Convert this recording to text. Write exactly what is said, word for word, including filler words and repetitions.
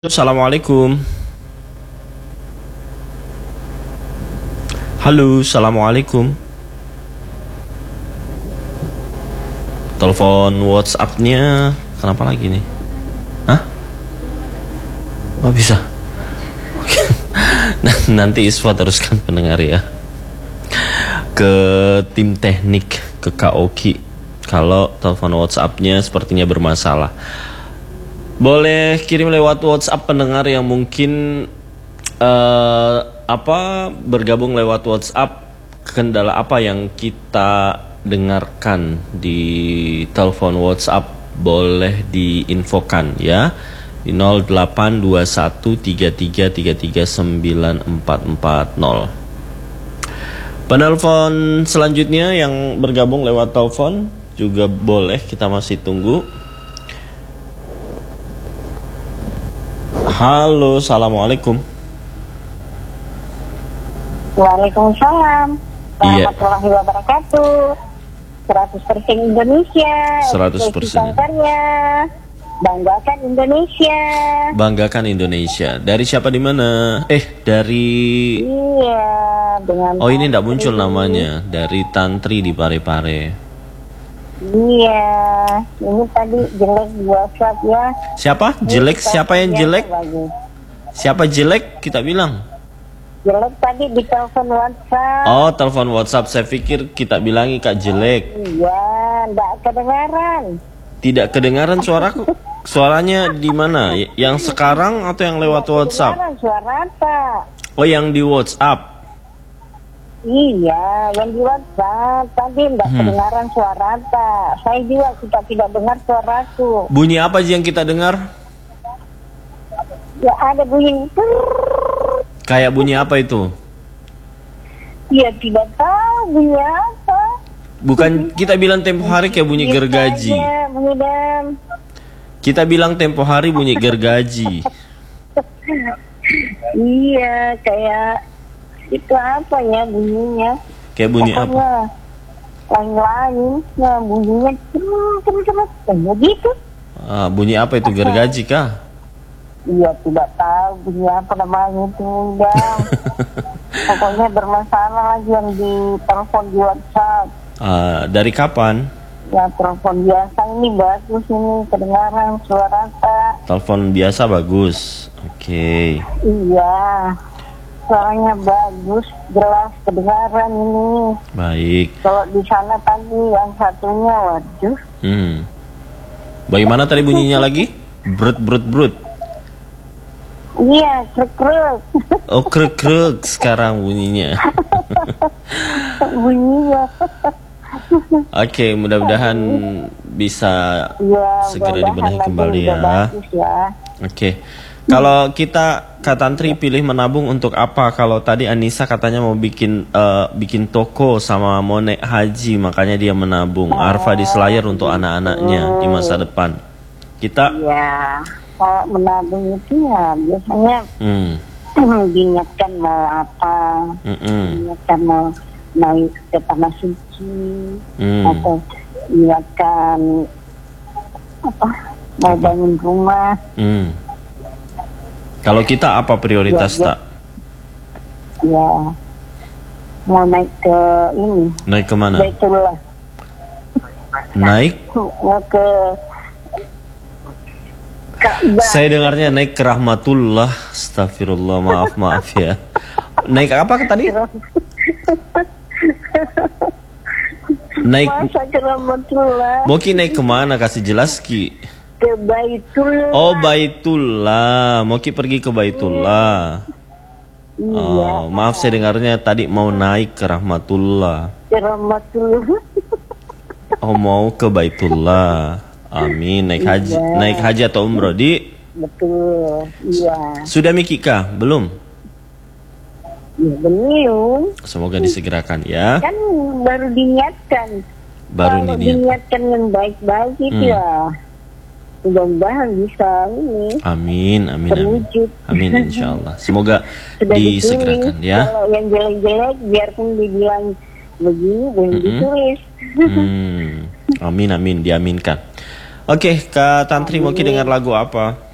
Assalamualaikum. Halo, assalamualaikum. Telepon WhatsApp-nya kenapa lagi nih? Hah? Oh bisa. Oke. Nah, nanti Iswa teruskan pendengar ya ke tim teknik, ke Kak Oki, kalau telepon WhatsApp-nya sepertinya bermasalah. Boleh kirim lewat WhatsApp pendengar yang mungkin uh, apa bergabung lewat WhatsApp, kendala apa yang kita dengarkan di telepon WhatsApp boleh diinfokan ya di nol delapan dua satu tiga tiga tiga tiga sembilan empat empat nol. Penelpon selanjutnya yang bergabung lewat telepon juga boleh, kita masih tunggu. Halo, assalamualaikum. Waalaikumsalam warahmatullahi Iya. wabarakatuh. seratus persen Indonesia. seratus persen. Karya. Banggakan Indonesia. Banggakan Indonesia. Dari siapa, di mana? Eh, dari Iya, dengan Oh, ini enggak muncul Tantri. namanya. Dari Tantri di Parepare. Iya, ini tadi jelek di WhatsApp ya. Siapa? Jelek? Ini Siapa yang biasa jelek? lagi. Siapa jelek? Kita bilang. Jelek tadi di telepon WhatsApp. Oh, telepon WhatsApp. Saya pikir kita bilangi Kak jelek. Iya, enggak kedengaran. Tidak kedengaran suaraku. Suaranya di mana? Y- Yang sekarang atau yang lewat WhatsApp? Kedengaran suara apa? Oh, yang di WhatsApp. Iya, yang di WhatsApp tadi enggak Hmm. kedengaran suara apa. Saya juga kita tidak dengar suaraku. Bunyi apa sih yang kita dengar? Ya ada bunyi. Kayak bunyi apa itu? Ya tidak tahu bunyi apa. Bukan kita bilang tempo hari kayak bunyi Gitu gergaji. aja, bunyi dam. Kita bilang tempo hari bunyi gergaji. Iya, kayak itu apa ya bunyinya? Kayak bunyi apa? Pokoknya lain-lain. Nah, bunyinya terus terus begitu. Ah, bunyi apa itu, gergaji kah? Iya, tidak tahu bunyi apa namanya itu, Dam. Pokoknya bermasalah lagi yang di telepon di WhatsApp. Ah, dari kapan? Ya telepon biasa ini bagus ini kedengaran suara tak. Telepon biasa bagus. Oke. Iya, suaranya bagus, jelas kedengaran ini. Baik. Kalau di sana tadi yang satunya, waduh. Hmm. Bagaimana tadi bunyinya lagi? Brut brut brut. Iya, krek-krek. Oh, krek krek sekarang bunyinya. Bunyinya. Oke, mudah-mudahan bisa Iya, segera mudah-mudahan dibenahi nanti kembali udah ya. bagus ya. Oke. Kalau kita Kak Tantri pilih menabung untuk apa? Kalau tadi Anissa katanya mau bikin eh, bikin toko sama mau naik haji, makanya dia menabung. Arfa di Selayar untuk anak-anaknya di masa depan. Kita Iya, kalau menabung itu ya biasanya hmm, diingatkan mau apa, mm-mm, diingatkan mau naik ke tanah suci, hmm. atau diingatkan apa mau bangun rumah. Hmm. Kalau kita apa prioritas Ya, ya. tak? Ya, mau naik ke ini, Naik kemana? Baitullah, Naik? mau ke Ka'bah. Saya dengarnya naik ke Rahmatullah. Astagfirullah, maaf maaf ya. Naik apa tadi? Naik. Masa ke Rahmatullah, Moki naik kemana? Kasih jelas Ki. ke Baitullah. Oh, Baitullah. Moki pergi ke Baitullah. Iya, Oh, maaf saya dengarnya tadi mau naik ke Rahmatullah. ke Rahmatullah. Oh, mau ke Baitullah. Amin. Naik haji, Iya. naik haji atau umroh di? Betul, iya. Sudah Miki kah? Belum. Ya belum, Semoga disegerakan ya. kan baru diniatkan. Baru Kalau ini. diniatkan yang baik-baik itu Hmm. ya, mudah-mudahan bisa ini Amin, amin, amin. terwujud. Amin insyaallah. Semoga Sudah disegerakan ditulis. ya. Kalau yang jelek-jelek biarpun dibilang begini belum Mm-mm. ditulis. Hmm. Amin, amin, diaminkan. Oke, Kak Tantri mungkin dengar lagu apa?